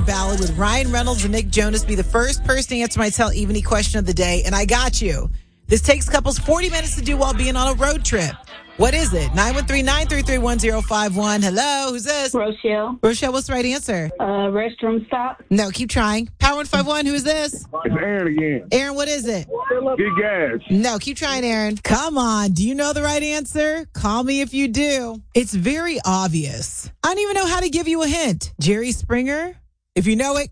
ballad with Ryan Reynolds and Nick Jonas. Be the first person to answer my Tell Evany question of the day, and I got you. This takes couples 40 minutes to do while being on a road trip. What is it? 913-933-1051. Hello, who's this? Rochelle. Rochelle, what's the right answer? Restroom stop. No, keep trying. Power 151, who is this? It's Aaron again. Aaron, what is it? Get gas. No, keep trying, Aaron. Come on. Do you know the right answer? Call me if you do. It's very obvious. I don't even know how to give you a hint. Jerry Springer? If you know it,